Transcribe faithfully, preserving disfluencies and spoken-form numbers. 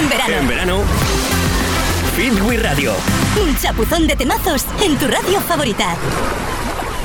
En verano. En verano. Hit We Radio. Un chapuzón de temazos en tu radio favorita.